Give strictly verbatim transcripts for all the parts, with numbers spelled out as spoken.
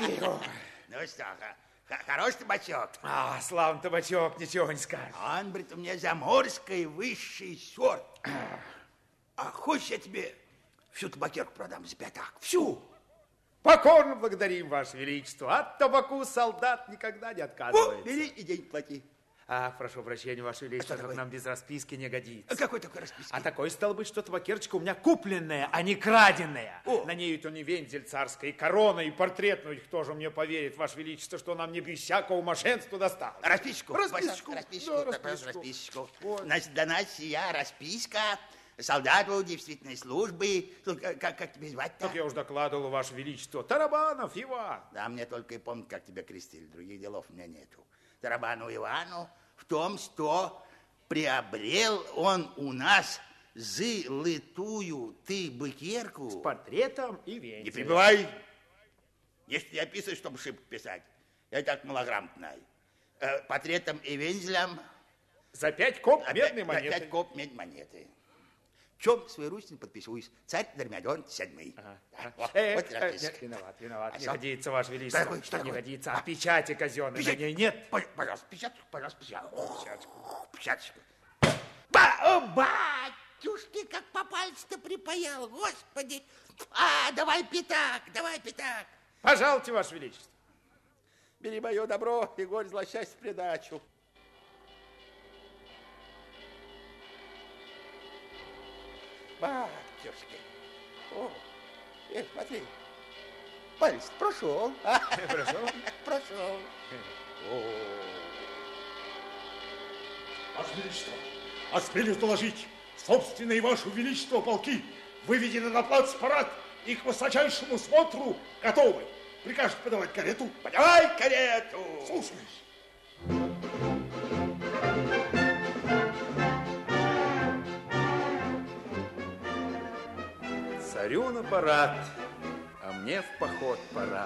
Ну что, хороший табачок? А, славный табачок, ничего не скажешь. Он, говорит, у меня заморский высший сорт. А хочешь, я тебе всю табакерку продам за пятак? Всю. Покорно благодарим, Ваше Величество. От табаку солдат никогда не отказывается. О, бери и деньги плати. Ах, прошу прощения, Ваше Величество, а как такое? нам без расписки не годится. А какой такой расписки? А такой, стало быть, что табакерочка у меня купленная, а не краденая. О. На ней то не вензель царская, и корона, и портрет. Ну, кто же мне поверит, Ваше Величество, что нам не без всякого мошенства досталось? Расписку? Расписку. Расписку. Да, Да, расписку. расписку. Вот. Значит, дана сия расписка солдату действительной службы. Как, как, как тебя звать-то? Так я уж докладывал, Ваше Величество. Тарабанов Иван. Да, мне только и помню, как тебя крестили. Других делов у меня нету. Тарабану Ивану в том, что приобрел он у нас золотую ты быкерку. С портретом и вензелем. Не прибывай. Если я писаю, чтобы шибко писать. Я и так малограмотный. Э, портретом и вензелем. За пять коп Опять- медной за монеты. Пять коп медь монеты. В чем своеручно подписываюсь? Царь Дармядон седьмой. Ага. Да, вот, Э, вот э, расписка. нет, виноват, виноват. А Не что? годится, Ваше Величество. Что такое, что Не такое? годится. А печати казенной Печать? на ней нет? Пож- Пожалуйста, печатку, пожалуйста, печатку. Печатку. Печаточку. Ба, о, батюшки, как по пальцу-то припаял, господи. А, давай пятак, давай пятак. Пожалуйте, Ваше Величество. Бери мое добро и горь злосчастье в придачу. Батюшки. О, эх, смотри. Палец прошел. А, Прошел? прошел. Ваше Величество, осмелюсь доложить, собственные Ваше Величество полки выведены на плацпарад и к высочайшему смотру готовы. Прикажете подавать карету? Подавай карету. Слушаюсь. Царю на парад, а мне в поход пора.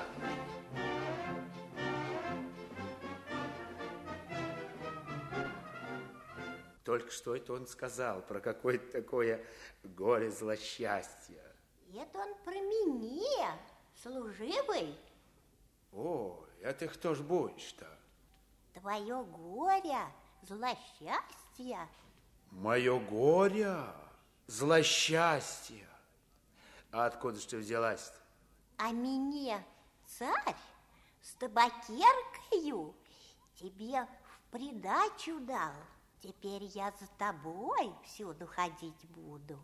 Только что это он сказал про какое-то такое горе злосчастье. Это он про меня, служивый. О, это кто ж будешь-то? Твое горе, злосчастье. Мое горе, злосчастье. А откуда ж ты взялась-то? А мне царь с табакеркою тебе в придачу дал. Теперь я за тобой всюду ходить буду.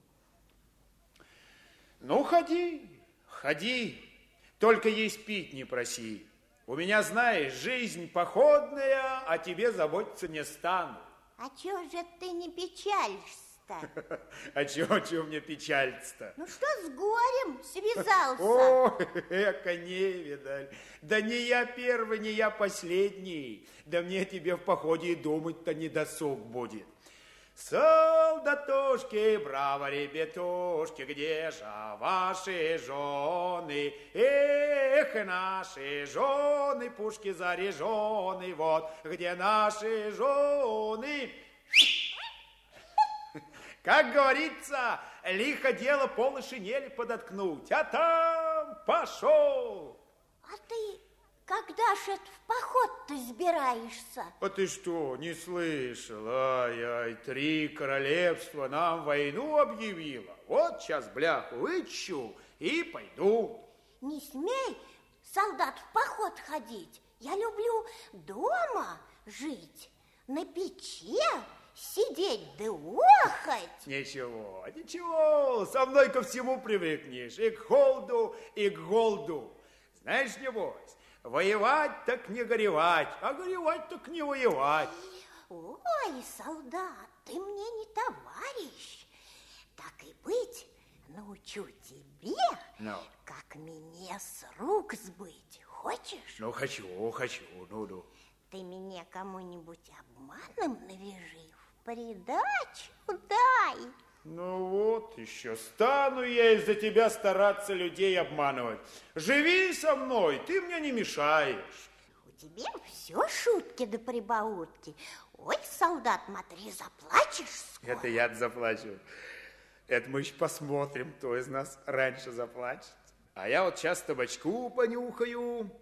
Ну, ходи, ходи, только есть пить не проси. У меня, знаешь, жизнь походная, о тебе заботиться не стану. А чего же ты не печалишься-то? А чего, чего мне печалиться-то? Ну что с горем связался? О, эка невидаль. Да не я первый, не я последний. Да мне тебе в походе и думать-то не досуг будет. Солдатушки, браво, ребятушки, где же ваши жены? Эх, наши жены, пушки заряжены, вот где наши жены. Как говорится, лихо дело полы шинели подоткнуть, а там пошел. А ты когда ж это в поход-то сбираешься? А ты что, не слышал? Ай-ай, три королевства нам войну объявило. Вот сейчас бляху вычу и пойду. Не смей, солдат, в поход ходить. Я люблю дома жить, на печи сидеть да охать. Ничего, ничего, со мной ко всему привыкнешь. И к холоду, и к голоду. Знаешь, небось, воевать так не горевать, а горевать так не воевать. Ой, солдат, ты мне не товарищ. Так и быть, научу тебе, Ну? как мне с рук сбыть. Хочешь? Ну, хочу, хочу, ну, ну. Ты меня кому-нибудь обманом навяжи, в придачу дай. Ну вот, еще стану я из-за тебя стараться людей обманывать. Живи со мной, ты мне не мешаешь. У тебя все шутки да прибаутки. Ой, солдат, смотри, заплачешь скоро. Это я заплачу. Это мы еще посмотрим, кто из нас раньше заплачет. А я вот сейчас табачку понюхаю,